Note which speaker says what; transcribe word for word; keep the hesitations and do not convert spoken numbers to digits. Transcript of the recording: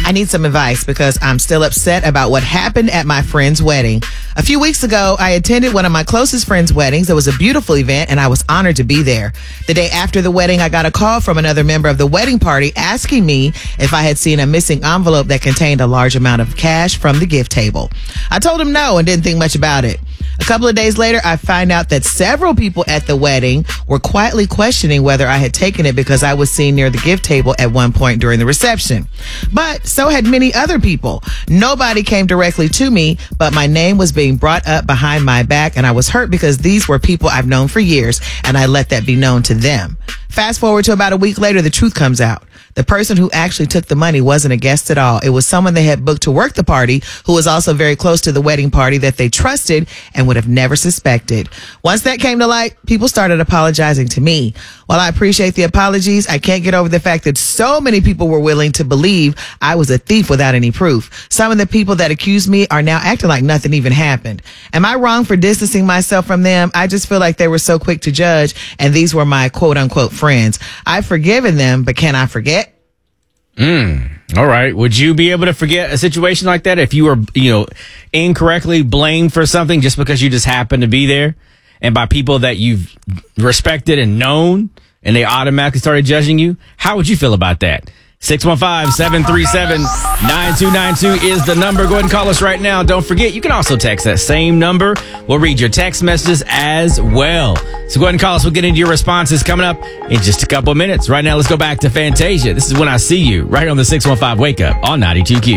Speaker 1: I need some advice because I'm still upset about what happened at my friend's wedding. A few weeks ago, I attended one of my closest friends' weddings. It was a beautiful event, and I was honored to be there. The day after the wedding, I got a call from another member of the wedding party asking me if I had seen a missing envelope that contained a large amount of cash from the gift table. I told him no and didn't think much about it. A couple of days later, I find out that several people at the wedding were quietly questioning whether I had taken it because I was seen near the gift table at one point during the reception. But so had many other people. Nobody came directly to me, but my name was being brought up behind my back, and I was hurt because these were people I've known for years, and I let that be known to them. Fast forward to about a week later, the truth comes out. The person who actually took the money wasn't a guest at all. It was someone they had booked to work the party who was also very close to the wedding party that they trusted and would have never suspected. Once that came to light, people started apologizing to me. While I appreciate the apologies, I can't get over the fact that so many people were willing to believe I was a thief without any proof. Some of the people that accused me are now acting like nothing even happened. Am I wrong for distancing myself from them? I just feel like they were so quick to judge, and these were my quote-unquote friends. I've forgiven them, but can I forget?
Speaker 2: Mm. All right. Would you be able to forget a situation like that if you were, you know, incorrectly blamed for something just because you just happened to be there and by people that you've respected and known and they automatically started judging you? How would you feel about that? six one five, seven three seven, nine two nine two is the number. Go ahead and call us right now. Don't forget, you can also text that same number. We'll read your text messages as well. So go ahead and call us. We'll get into your responses coming up in just a couple of minutes. Right now, let's go back to Fantasia. This is When I See You, right on the six one five Wake Up on ninety-two Q.